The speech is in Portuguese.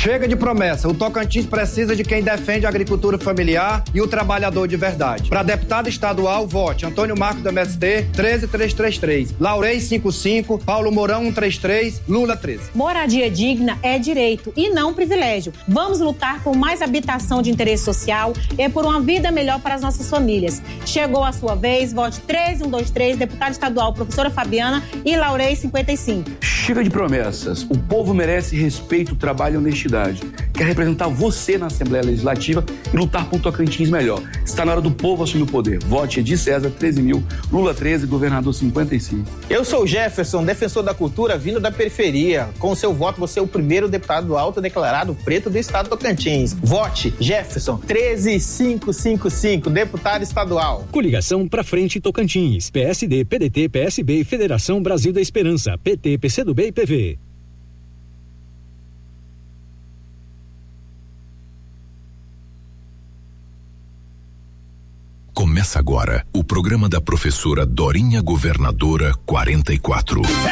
Chega de promessa. O Tocantins precisa de quem defende a agricultura familiar e o trabalhador de verdade. Para deputado estadual, vote Antônio Marcos do MST, 13333. Laurei 55, Paulo Mourão 133, Lula 13. Moradia digna é direito e não privilégio. Vamos lutar por mais habitação de interesse social e por uma vida melhor para as nossas famílias. Chegou a sua vez, vote 13123, deputado estadual, professora Fabiana e Laurei 55. Chega de promessas. O povo merece respeito, trabalho e honestidade. Quer representar você na Assembleia Legislativa e lutar por um Tocantins melhor. Está na hora do povo assumir o poder. Vote Edir César, 13.000, Lula 13, governador 55. Eu sou o Jefferson, defensor da cultura vindo da periferia. Com o seu voto, você é o primeiro deputado autodeclarado preto do estado do Tocantins. Vote Jefferson, 13555, deputado estadual. Coligação Pra Frente Tocantins. PSD, PDT, PSB e Federação Brasil da Esperança. PT, PCdoB e PV. Começa agora o programa da professora Dorinha Governadora 44.